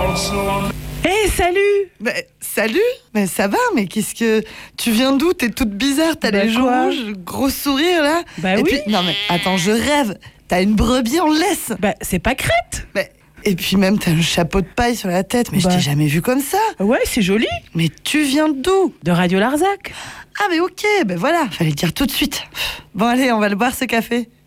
Hey, salut! Salut. Mais ça va, mais qu'est-ce que... Tu viens d'où? T'es toute bizarre, t'as les joues quoi rouges, gros sourire là. Bah et oui. puis, non mais attends, je rêve. T'as une brebis en laisse. C'est pas crête! Et puis même t'as un chapeau de paille sur la tête. Mais je t'ai jamais vu comme ça. Ouais, c'est joli! Mais tu viens d'où? De Radio Larzac! Ah mais ok, voilà, fallait le dire tout de suite. Bon allez, on va le boire ce café.